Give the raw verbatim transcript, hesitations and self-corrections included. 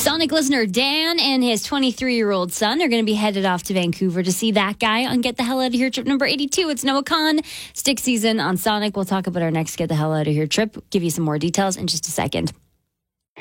Sonic listener Dan and his twenty-three-year-old son are going to be headed off to Vancouver to see that guy on Get the Hell Out of Here trip number eighty-two. It's Noah Khan, Stick Season on Sonic. We'll talk about our next Get the Hell Out of Here trip, give you some more details in just a second.